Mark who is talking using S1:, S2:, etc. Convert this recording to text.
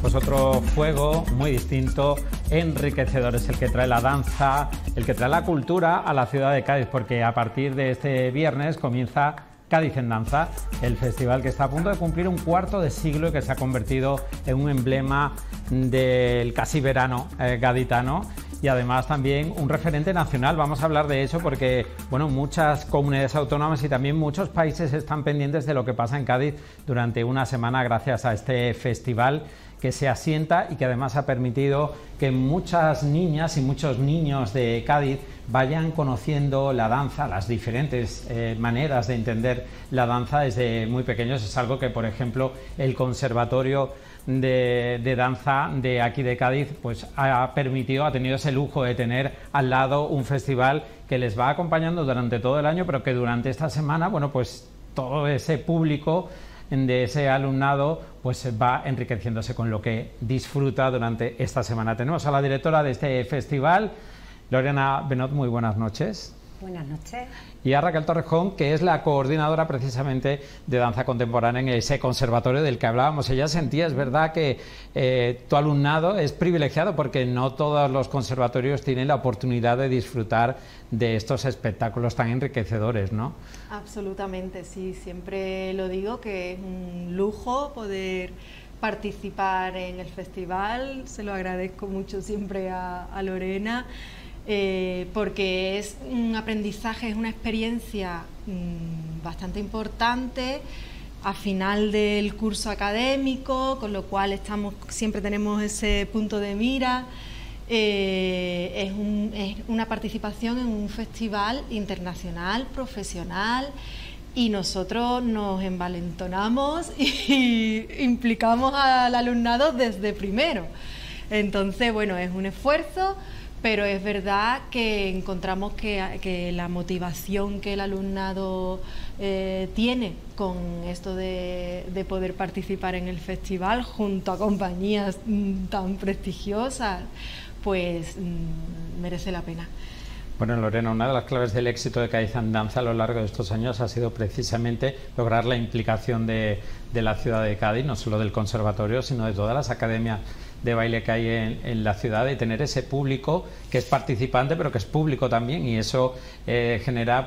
S1: Pues otro juego muy distinto, enriquecedor, es el que trae la danza, el que trae la cultura a la ciudad de Cádiz, porque a partir de este viernes comienza Cádiz en Danza, el festival que está a punto de cumplir un cuarto de siglo y que se ha convertido en un emblema del casi verano gaditano y además también un referente nacional. Vamos a hablar de eso porque bueno, muchas comunidades autónomas y también muchos países están pendientes de lo que pasa en Cádiz durante una semana gracias a este festival que se asienta y que además ha permitido que muchas niñas y muchos niños de Cádiz vayan conociendo la danza, las diferentes maneras de entender la danza desde muy pequeños. Es algo que, por ejemplo, el Conservatorio de Danza de aquí de Cádiz pues ha tenido ese lujo de tener al lado un festival que les va acompañando durante todo el año, pero que durante esta semana, bueno, pues todo ese público de ese alumnado pues va enriqueciéndose con lo que disfruta durante esta semana. Tenemos a la directora de este festival, Lorena Benot, muy buenas noches.
S2: Buenas noches.
S1: Y a Raquel Torrejón, que es la coordinadora precisamente de danza contemporánea en ese conservatorio del que hablábamos. Ella sentía, es verdad, que tu alumnado es privilegiado porque no todos los conservatorios tienen la oportunidad de disfrutar de estos espectáculos tan enriquecedores, ¿no?
S3: Absolutamente, sí. Siempre lo digo que es un lujo poder participar en el festival. Se lo agradezco mucho siempre a Lorena. Porque es un aprendizaje, es una experiencia bastante importante a final del curso académico, con lo cual siempre tenemos ese punto de mira. Es una participación en un festival internacional, profesional, y nosotros nos envalentonamos y implicamos al alumnado desde primero. Entonces, bueno, es un esfuerzo, pero es verdad que encontramos que la motivación que el alumnado tiene con esto de poder participar en el festival junto a compañías tan prestigiosas, pues merece la pena.
S1: Bueno, Lorena, una de las claves del éxito de Cádiz en Danza a lo largo de estos años ha sido precisamente lograr la implicación de la ciudad de Cádiz, no solo del conservatorio, sino de todas las academias de baile que hay en la ciudad, y tener ese público que es participante pero que es público también, y eso genera